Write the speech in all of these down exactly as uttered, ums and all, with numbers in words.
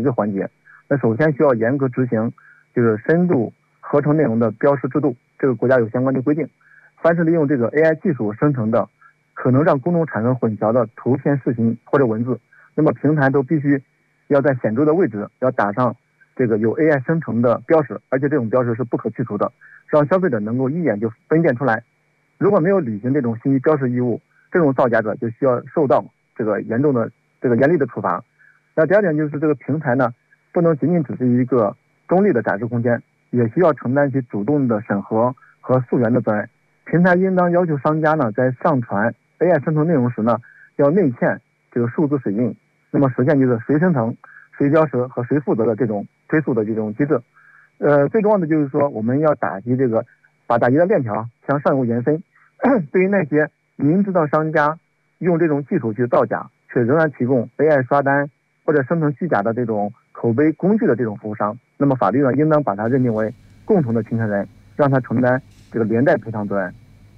一个环节。那首先需要严格执行就是深度合成内容的标识制度，这个国家有相关的规定。凡是利用这个 A I 技术生成的可能让公众产生混淆的图片、视频或者文字，那么平台都必须要在显著的位置要打上这个有 A I 生成的标识，而且这种标识是不可去除的，让消费者能够一眼就分辨出来。如果没有履行这种信息标识义务，这种造假者就需要受到这个严重的这个严厉的处罚。那第二点就是这个平台呢，不能仅仅只是一个中立的展示空间，也需要承担起主动的审核和溯源的责任。平台应当要求商家呢，在上传 A I 生成内容时呢，要内嵌这个数字水印，那么实现就是谁生成、谁标识和谁负责的这种追溯的这种机制。呃，最重要的就是说，我们要打击这个，把打击的链条向上游延伸。对于那些明知道商家用这种技术去造假，却仍然提供 A I 刷单或者生成虚假的这种口碑工具的这种服务商，那么法律呢，应当把它认定为共同的侵权人，让他承担这个连带赔偿责任。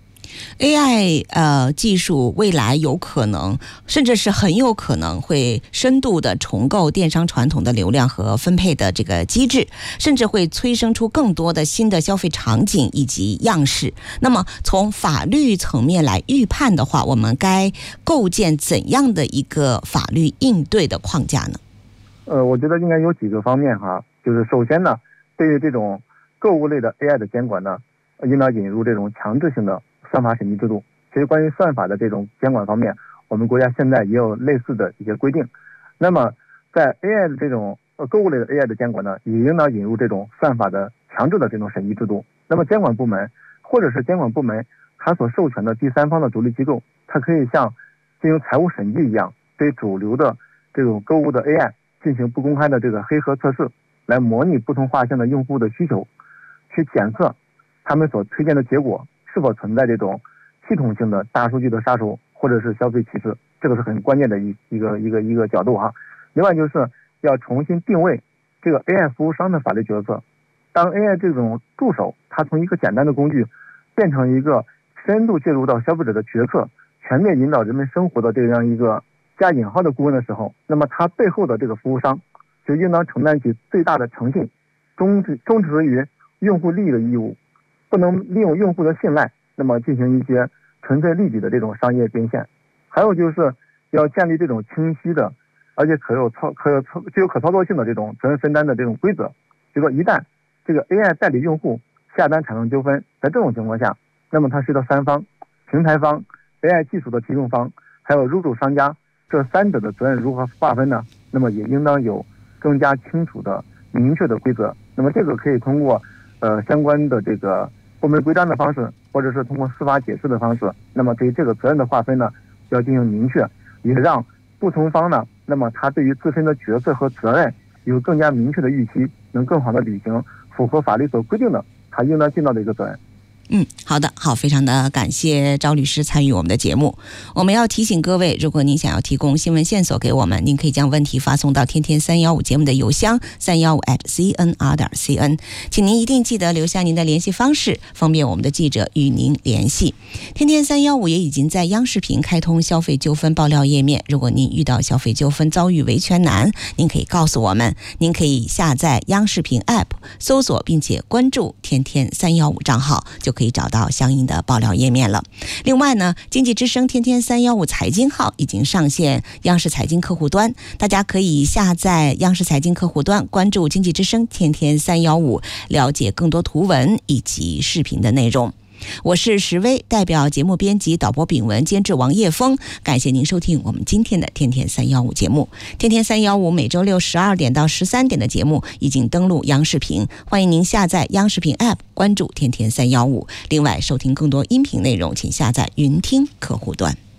A I 呃技术未来有可能，甚至是很有可能会深度的重构电商传统的流量和分配的这个机制，甚至会催生出更多的新的消费场景以及样式。那么从法律层面来预判的话，我们该构建怎样的一个法律应对的框架呢？ 呃，我觉得应该有几个方面哈，就是首先呢，对于这种购物类的 A I 的监管呢，应当引入这种强制性的算法审计制度。其实关于算法的这种监管方面，我们国家现在也有类似的一些规定。那么在 A I 的这种呃购物类的 A I 的监管呢，也应当引入这种算法的强制的这种审计制度。那么监管部门或者是监管部门它所授权的第三方的独立机构，它可以像进行财务审计一样，对主流的这种购物的 A I 进行不公开的这个黑盒测试，来模拟不同画像的用户的需求，去检测他们所推荐的结果是否存在这种系统性的大数据的杀熟或者是消费歧视，这个是很关键的一一个一个一个角度哈。另外就是要重新定位这个 A I 服务商的法律角色。当 A I 这种助手，它从一个简单的工具变成一个深度介入到消费者的决策，全面引导人们生活的这样一个加引号的顾问的时候，那么它背后的这个服务商就应当承担起最大的诚信、忠忠忠实于用户利益的义务，不能利用用户的信赖，那么进行一些纯粹利己的这种商业变现。还有就是要建立这种清晰的，而且可有操可有操具有可操作性的这种责任分担的这种规则。就说一旦这个 A I 代理用户下单产生纠纷，在这种情况下，那么它是到三方、平台方、A I 技术的提供方，还有入驻商家这三者的责任如何划分呢？那么也应当有更加清楚的、明确的规则。那么这个可以通过呃相关的这个部门规章的方式，或者是通过司法解释的方式，那么对于这个责任的划分呢，要进行明确，也让不同方呢，那么他对于自身的角色和责任有更加明确的预期，能更好的履行符合法律所规定的他应当尽到的一个责任。 嗯，好的，好，非常的感谢赵律师参与我们的节目。我们要提醒各位，如果您想要提供新闻线索给我们，您可以将问题发送到天天三幺五节目的邮箱三幺五 at c n r 点 c n， 请您一定记得留下您的联系方式，方便我们的记者与您联系。天天三幺五也已经在央视频开通消费纠纷爆料页面，如果您遇到消费纠纷遭遇维权难，您可以告诉我们，您可以下载央视频 app， 搜索并且关注天天三幺五账号，就可以找到相应的爆料页面了。另外呢，经济之声天天三幺五财经号已经上线央视财经客户端，大家可以下载央视财经客户端，关注经济之声天天三幺五，了解更多图文以及视频的内容。我是石薇，代表节目编辑导播炳文，监制王叶峰，感谢您收听我们今天的天天三幺五节目。天天三幺五每周六十二点到十三点的节目已经登录央视频，欢迎您下载央视频 app， 关注天天三幺五。另外收听更多音频内容，请下载云听客户端。